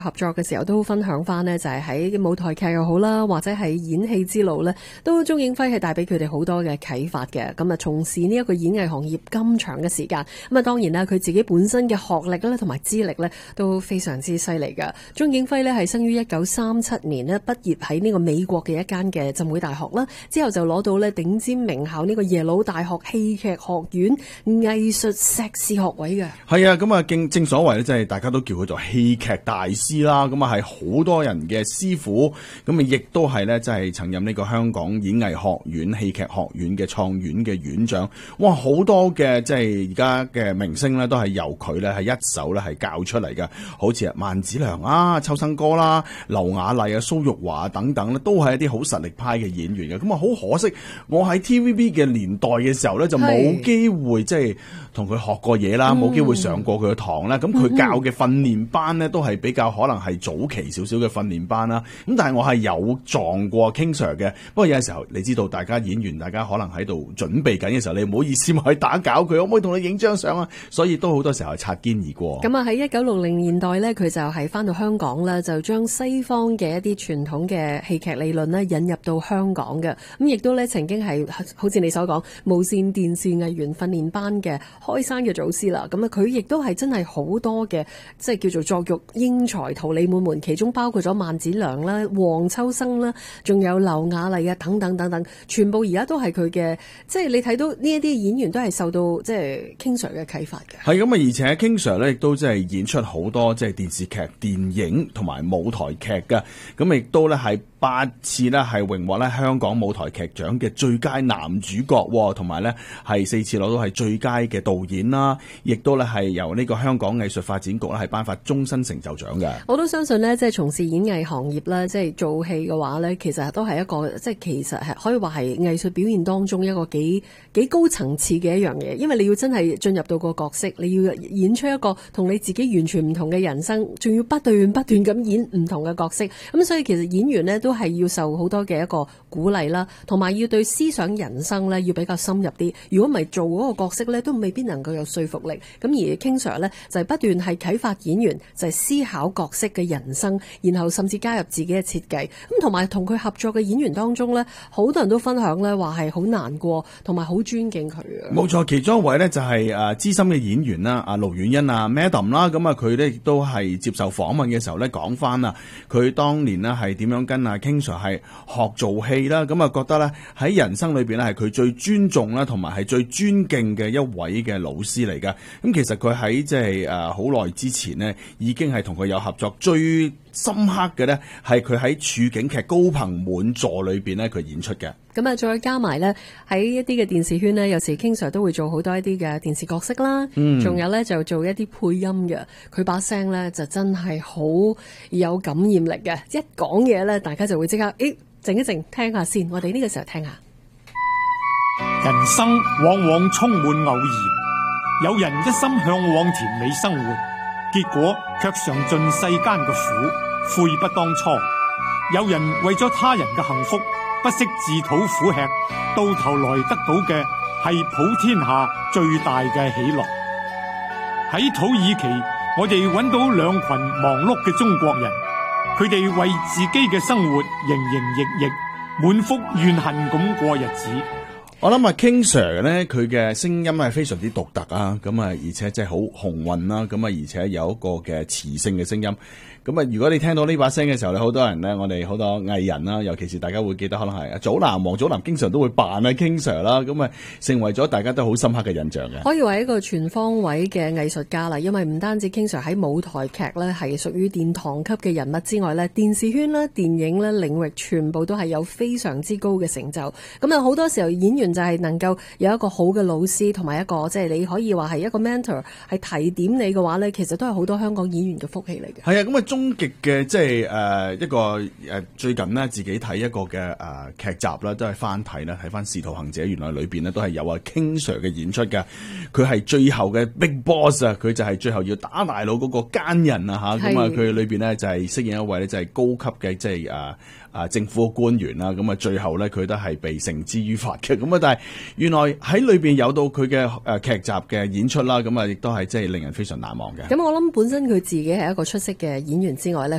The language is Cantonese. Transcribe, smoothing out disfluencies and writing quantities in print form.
合作嘅時候都分享翻呢，就係喺舞台劇又好啦，或者係演戲之路呢，都鍾景輝係帶俾佢哋好多嘅啟發嘅。咁啊，從事呢一個演藝行業咁長嘅時間，咁啊，當然啦，佢自己本身嘅學歷咧同埋資歷呢都非常之犀利㗎。鍾景輝呢係生於1937年呢，畢業喺呢個美國嘅一間嘅浸會大學啦，之後就攞到呢頂尖名校呢個耶魯大學戲劇學院藝術碩士學位嘅。 係啊，咁啊，正所謂咧，即係大家都叫佢做戲劇大師啦，咁啊係好多人嘅師傅，咁啊亦都係咧，即係曾任呢個香港演藝學院戲劇學院嘅創院嘅院長。哇，好多嘅即係而家嘅明星咧，都係由佢咧係一手咧係教出嚟嘅，好似萬梓良啊、秋生哥啦、劉雅麗啊、蘇玉華等等咧，都係一啲好實力派嘅演員嘅。咁啊，好可惜，我喺 TVB 嘅年代嘅時候咧，就冇機會即係同佢學過嘢啦，冇機會上過佢嘅堂啦。咁佢教嘅訓練班咧，都係比較可能係早期少少嘅訓練班啦。咁但係我係有撞過 King Sir 嘅。不過有陣時候你知道，大家演員大家可能喺度準備緊嘅時候，你唔好意思去打攪佢，可唔可以同你影張相啊？所以都好多時候係擦肩而過。 咁啊，喺1960年代咧，佢就係翻到香港啦，就將西方嘅一啲傳統嘅戲劇理論咧引入到香港嘅。咁亦都咧曾經係好似你所講無線電視藝員訓練班嘅開山嘅祖師啦。咁啊，佢亦都係真係好多嘅，即係叫做作育英才桃李滿門，其中包括咗萬梓良啦、黃秋生啦，仲有劉雅麗啊等等等等，全部而家都係佢嘅，即係你睇到呢一啲演員都係受到即係 King Sir 嘅啟發嘅。 係咁啊，而且 King Sir 咧亦都即係演出好多即係電視劇、電影同埋舞台劇嘅，咁亦都咧係8次咧係榮獲咧香港舞台劇獎嘅最佳男主角，同埋咧係4次攞到係最佳嘅導演啦，亦都咧係由呢個香港藝術發展局咧係頒發終身成就獎嘅。 我都相信咧，即係從事演藝行業啦，即係做戲嘅話咧，其實都係一個即係其實係可以話係藝術表現當中一個幾高層次嘅一樣嘢，因為你要真係進入到個角色，你要演出一個同你自己完全唔同嘅人生，仲要不斷咁演唔同嘅角色。咁所以其實演員呢都係要受好多嘅一個鼓勵啦，同埋要對思想人生呢要比較深入啲。如果唔係做嗰個角色呢，都未必能夠有說服力。咁而 King Sir 呢，就係不斷係啟發演員，就係思考角色嘅人生，然後甚至加入自己嘅設計。咁同埋同佢合作嘅演員當中呢，好多人都分享呢話係好難過，同埋好尊敬佢嘅。 冇錯，其中一位呢就係資深嘅演員啦，阿盧婉欣啊 Madam 啦，咁啊佢呢亦都係接受訪問嘅時候呢講翻啊，佢當年呢係點樣跟阿 King Sir 係學做戲啦，咁啊覺得呢喺人生裏邊呢係佢最尊重啦，同埋係最尊敬嘅一位嘅老師嚟噶。咁其實佢喺即係好耐之前呢已經係同佢有合作，最深刻嘅呢係佢喺處境劇《高朋滿座》裏邊呢佢演出嘅。 咁啊，再加埋呢喺一啲嘅電視圈呢，有時 King Sir 都會做好多一啲嘅電視角色啦，仲有呢就做一啲配音嘅。佢把聲呢就真係好有感染力嘅，一講嘢呢，大家就會即刻靜一靜聽下先。我哋呢個時候聽下。 人生往往充滿偶然，有人一心向往甜美生活，結果卻嘗盡世間嘅苦，悔不當初。有人為咗他人嘅幸福，不惜自討苦吃，到頭來得到嘅係普天下最大嘅喜樂。喺土耳其，我哋揾到2群忙碌嘅中國人，佢哋為自己嘅生活營營役役，滿腹怨恨咁過日子。 我諗啊 King Sir 咧，佢嘅聲音係非常之獨特啊，咁啊，而且即係好雄渾啦，咁啊，而且有一個嘅磁性嘅聲音。咁啊，如果你聽到呢把聲嘅時候咧，好多人咧，我哋好多藝人啦，尤其是大家會記得，可能係祖藍、王祖藍經常都會扮啊 King Sir 啦，咁啊，成為咗大家都好深刻嘅印象嘅。 可以話一個全方位嘅藝術家啦，因為唔單止 King Sir 喺舞台劇咧係屬於殿堂級嘅人物之外咧，電視圈啦、電影咧領域全部都係有非常之高嘅成就。咁啊，好多時候演員就係能夠有一個好嘅老師，同埋一個即係你可以話係一個 mentor， 係提點你嘅話咧，其實都係好多香港演員嘅福氣嚟嘅。 係啊，咁啊，終極嘅即係一個最近呢自己睇一個嘅劇集啦，都係翻睇啦，睇翻《使徒行者》，原來裏邊呢都係有阿 King Sir 嘅演出嘅。佢係最後嘅 Big Boss 啊，佢就係最後要打大佬嗰個奸人啊嚇。咁啊，佢裏邊呢就係飾演一位咧就係高級嘅即係政府嘅官員啦，咁啊最後咧佢都係被繩之於法嘅。咁啊，但係原來喺裏邊有到佢嘅劇集嘅演出啦，咁啊亦都係即係令人非常難忘嘅。 咁我諗本身佢自己係一個出色嘅演員之外咧。